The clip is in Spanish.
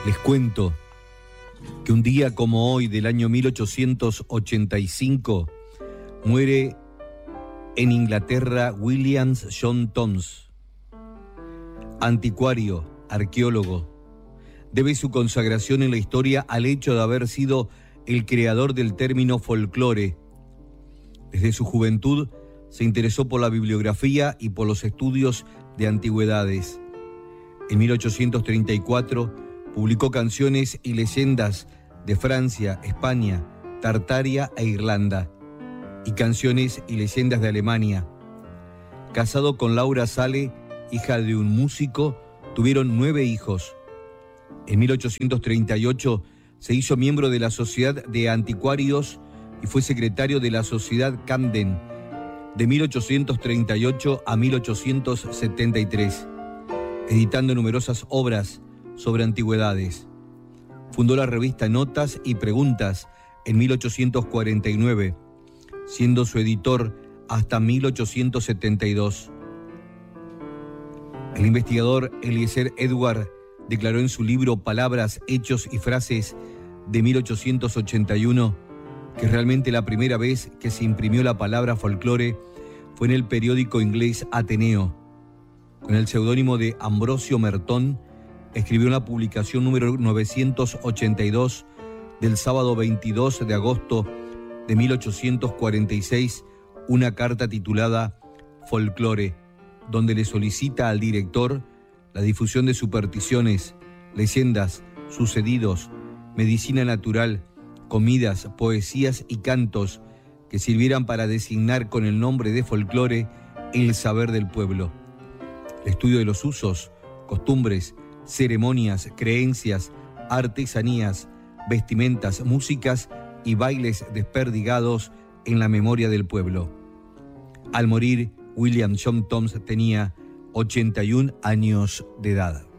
Les cuento que un día como hoy del año 1885 muere en Inglaterra William John Thoms, anticuario, arqueólogo. Debe su consagración en la historia al hecho de haber sido el creador del término folclore. Desde su juventud se interesó por la bibliografía y por los estudios de antigüedades. En 1834 publicó canciones y leyendas de Francia, España, Tartaria e Irlanda, y canciones y leyendas de Alemania. Casado con Laura Sale, hija de un músico, tuvieron 9 hijos. En 1838 se hizo miembro de la Sociedad de Anticuarios y fue secretario de la Sociedad Camden de 1838 a 1873, editando numerosas obras sobre antigüedades. Fundó la revista Notas y Preguntas en 1849, siendo su editor hasta 1872. El investigador Eliezer Edward declaró en su libro Palabras, Hechos y Frases de 1881 que realmente la primera vez que se imprimió la palabra folclore fue en el periódico inglés Ateneo. Con el seudónimo de Ambrosio Merton, escribió en la publicación número 982 del sábado 22 de agosto de 1846 una carta titulada Folclore, donde le solicita al director la difusión de supersticiones, leyendas, sucedidos, medicina natural, comidas, poesías y cantos que sirvieran para designar con el nombre de folclore el saber del pueblo. El estudio de los usos, costumbres, ceremonias, creencias, artesanías, vestimentas, músicas y bailes desperdigados en la memoria del pueblo. Al morir, William John Thoms tenía 81 años de edad.